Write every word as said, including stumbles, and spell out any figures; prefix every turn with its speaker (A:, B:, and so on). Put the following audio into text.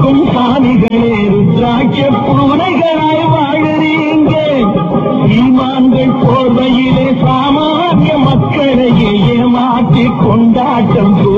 A: இருக்கும் சாமிகளே ருத்ராட்ச பூனைகளாய் வாழறீங்க. ஈமான்கள் போர்வையிலே சாமானிய மக்களையே ஏமாற்றி கொண்டாட்டம்